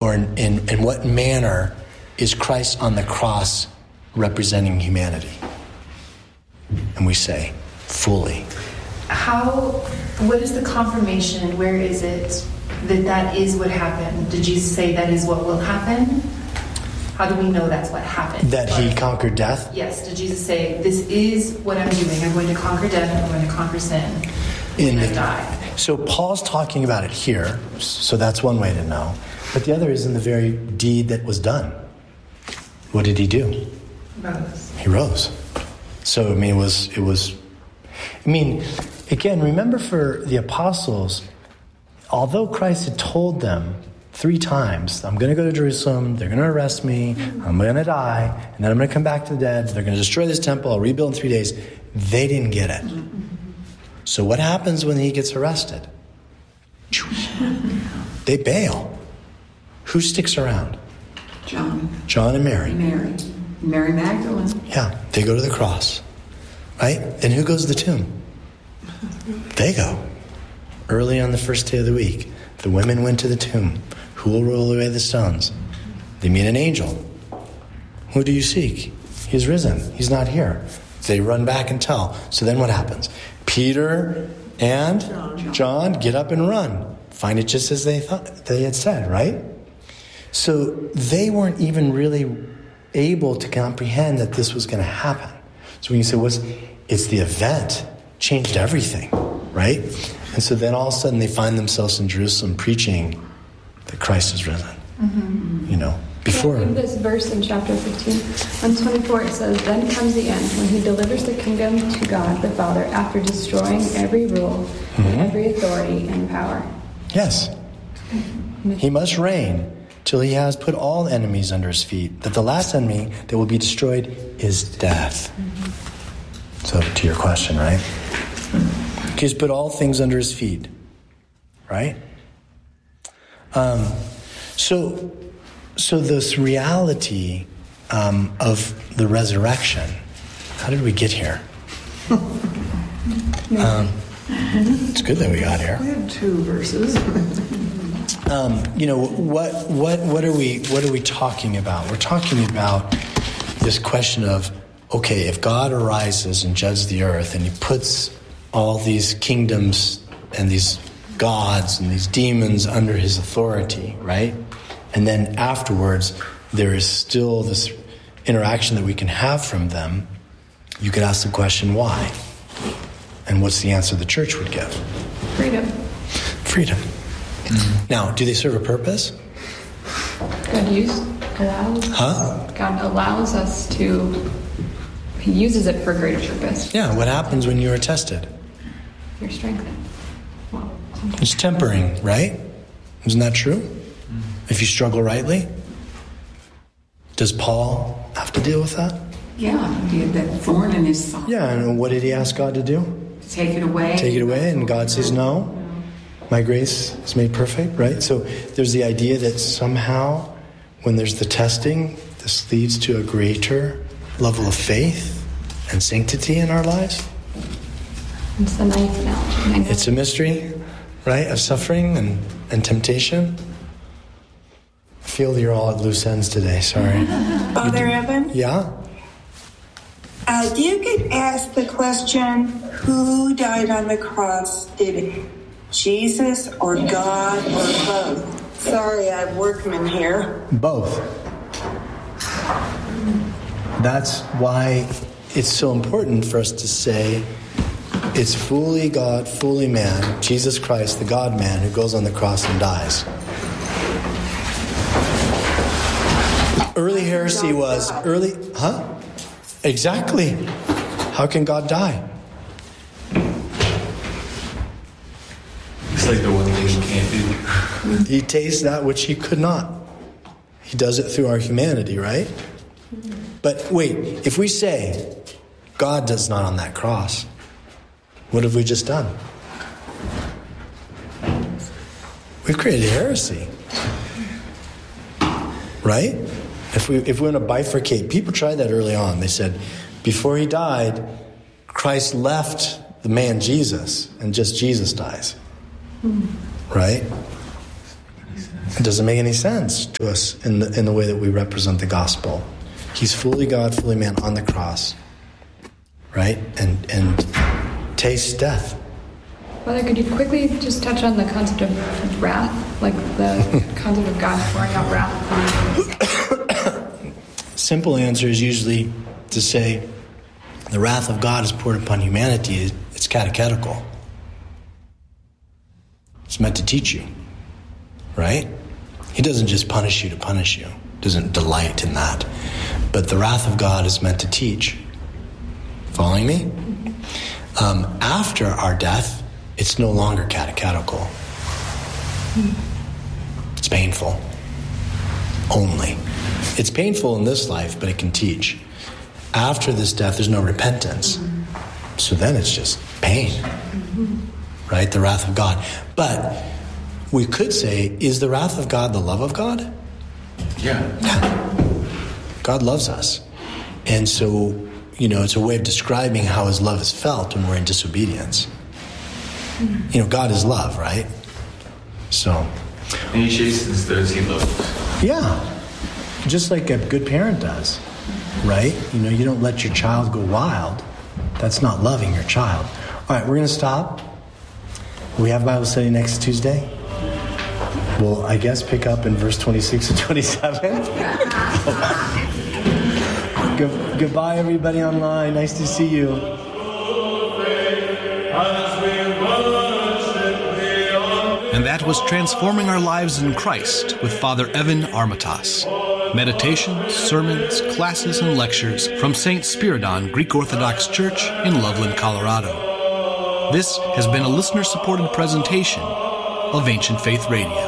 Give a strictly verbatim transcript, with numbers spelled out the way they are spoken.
or in, in, in what manner is Christ on the cross representing humanity? And we say, fully. How, what is the confirmation? Where is it that that is what happened? Did Jesus say that is what will happen? How do we know that's what happened? That he conquered death? Yes. Did Jesus say, this is what I'm doing. I'm going to conquer death and I'm going to conquer sin. And I die. So Paul's talking about it here. So that's one way to know. But the other is in the very deed that was done. What did he do? Rose. He rose. So, I mean, it was, it was, I mean, again, remember for the apostles, although Christ had told them three times, I'm going to go to Jerusalem, they're going to arrest me, I'm going to die, and then I'm going to come back to the dead, they're going to destroy this temple, I'll rebuild in three days. They didn't get it. So what happens when he gets arrested? They bail. Who sticks around? John. John and Mary. Mary. Mary Magdalene. Yeah, they go to the cross. Right? And who goes to the tomb? They go. Early on the first day of the week, the women went to the tomb. Who will roll away the stones? They meet an angel. Who do you seek? He's risen. He's not here. They run back and tell. So then what happens? Peter and John, John get up and run. Find it just as they thought they had said, right? So they weren't even really able to comprehend that this was going to happen. So when you say, "What's?" It's the event changed everything, right? And so then all of a sudden they find themselves in Jerusalem preaching that Christ is risen. Mm-hmm. You know, before in this verse in chapter fifteen, on twenty-four, it says, "Then comes the end when he delivers the kingdom to God the Father after destroying every rule, mm-hmm. and every authority and power." Yes, he must reign till he has put all enemies under his feet. That the last enemy that will be destroyed is death. Mm-hmm. So to your question, right? He's put all things under his feet, right? Um, so, so this reality um, of the resurrection, how did we get here? um, it's good that we got here. We have two verses. um, you know, what what what are we what are we talking about? We're talking about this question of, okay, if God arises and judges the earth and he puts all these kingdoms and these gods and these demons under his authority, right? And then afterwards, there is still this interaction that we can have from them. You could ask the question, why? And what's the answer the church would give? Freedom. Freedom. Mm-hmm. Now, do they serve a purpose? God use, allows. Huh? God allows us to, he uses it for a greater purpose. Yeah, what happens when you are tested? You're strengthened. Well, it's tempering, right? Isn't that true? Mm-hmm. If you struggle rightly? Does Paul have to deal with that? Yeah, he had that thorn in his side. Yeah, and what did he ask God to do? Take it away. Take it away, and God says, no, my grace is made perfect, right? So there's the idea that somehow when there's the testing, this leads to a greater level of faith and sanctity in our lives. It's the knife analogy. It's a mystery, right, of suffering and, and temptation. I feel you're all at loose ends today, sorry. Father Evan? Yeah? Uh, you could ask the question, who died on the cross? Did it Jesus or God or both? Sorry, I have workmen here. Both. That's why it's so important for us to say it's fully God, fully man, Jesus Christ, the God-man, who goes on the cross and dies. Early heresy was early, huh? Exactly. How can God die? It's like the one thing he can't do. He tastes that which he could not. He does it through our humanity, right? But wait, if we say God does not on that cross, what have we just done? We've created heresy. Right? If we if we want to bifurcate, people tried that early on. They said, before he died, Christ left the man Jesus, and just Jesus dies. Mm. Right? It doesn't make any sense to us in the in the way that we represent the gospel. He's fully God, fully man on the cross, right? And and tastes death. Father, could you quickly just touch on the concept of wrath, like the concept of God pouring out wrath upon us? Simple answer is usually to say the wrath of God is poured upon humanity. It's catechetical. It's meant to teach you, right? He doesn't just punish you to punish you. Doesn't delight in that. But the wrath of God is meant to teach. Following me? Um, after our death, it's no longer catechetical. It's painful. Only. It's painful in this life, but it can teach. After this death, there's no repentance. So then it's just pain. Right? The wrath of God. But we could say, is the wrath of God the love of God? Yeah. God loves us. And so, you know, it's a way of describing how his love is felt when we're in disobedience. You know, God is love, right? So. And he chastens those he loves. Yeah. Just like a good parent does, right? You know, you don't let your child go wild. That's not loving your child. All right, we're going to stop. We have Bible study next Tuesday. We'll, I guess, pick up in verse twenty-six and twenty-seven. Good, goodbye, everybody online. Nice to see you. And that was Transforming Our Lives in Christ with Father Evan Armatas. Meditations, sermons, classes, and lectures from Saint Spiridon Greek Orthodox Church in Loveland, Colorado. This has been a listener-supported presentation of Ancient Faith Radio.